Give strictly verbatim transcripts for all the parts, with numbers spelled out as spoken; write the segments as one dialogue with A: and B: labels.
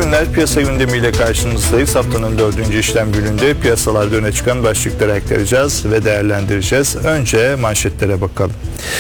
A: günler, piyasa gündemiyle karşınızdayız. Haftanın dördüncü işlem gününde piyasalarda öne çıkan başlıkları aktaracağız ve değerlendireceğiz. Önce manşetlere bakalım.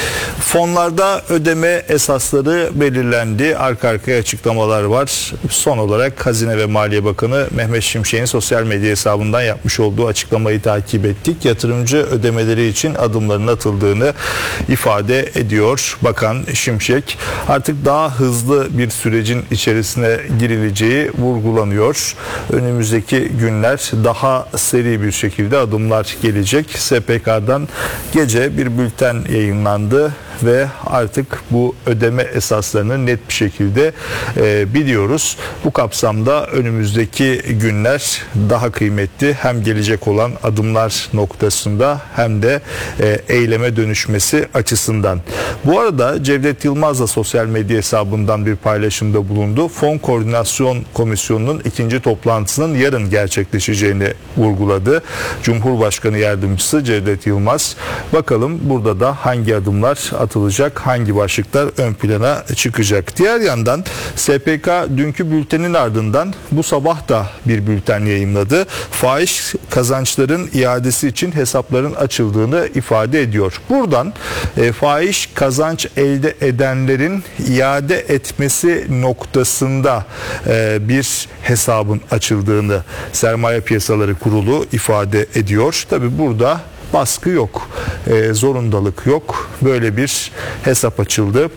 A: Fonlarda ödeme esasları belirlendi. Arka arkaya açıklamalar var. Son olarak Hazine ve Maliye Bakanı Mehmet Şimşek'in sosyal medya hesabından yapmış olduğu açıklamayı takip ettik. Yatırımcı ödemeleri için adımların atıldığını ifade ediyor Bakan Şimşek. Artık daha hızlı bir sürecin içerisine girileceği vurgulanıyor. Önümüzdeki günler daha seri bir şekilde adımlar gelecek. S P K'dan gece bir bülten yayınlandı ve artık bu ödeme esaslarını net bir şekilde e, biliyoruz. Bu kapsamda önümüzdeki günler daha kıymetli, hem gelecek olan adımlar noktasında hem de e, eyleme dönüşmesi açısından. Bu arada Cevdet Yılmaz da sosyal medya hesabından bir paylaşımda bulundu. Fon Koordinasyon Komisyonu'nun ikinci toplantısının yarın gerçekleşeceğini vurguladı. Cumhurbaşkanı Yardımcısı Cevdet Yılmaz. Bakalım burada da hangi adımlar atılacak, hangi başlıklar ön plana çıkacak. Diğer yandan S P K dünkü bültenin ardından bu sabah da bir bülten yayımladı. Faiz kazançların iadesi için hesapların açıldığını ifade ediyor. Buradan e, faiz kazanç elde edenlerin iade etmesi noktasında e, bir hesabın açıldığını Sermaye Piyasaları Kurulu ifade ediyor. Tabii burada baskı yok, e, zorundalık yok. Böyle bir hesap açıldı.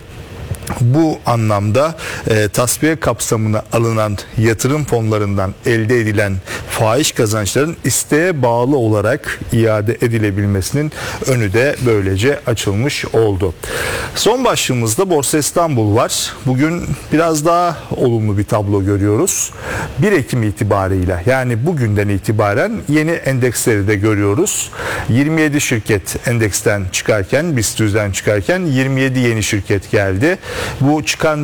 A: Bu anlamda e, tasfiye kapsamına alınan yatırım fonlarından elde edilen faiz kazançların isteğe bağlı olarak iade edilebilmesinin önü de böylece açılmış oldu. Son başlığımızda Borsa İstanbul var. Bugün biraz daha olumlu bir tablo görüyoruz. bir Ekim itibarıyla, yani bugünden itibaren yeni endeksleri de görüyoruz. yirmi yedi şirket endeksten çıkarken, BIST yüzden çıkarken yirmi yedi yeni şirket geldi. Bu çıkan